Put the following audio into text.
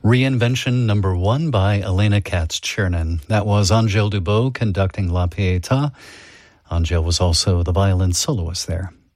Reinvention number 1 by Elena Katz-Chernin. That was Angèle Dubot conducting La Pietà. Angèle was also the violin soloist there.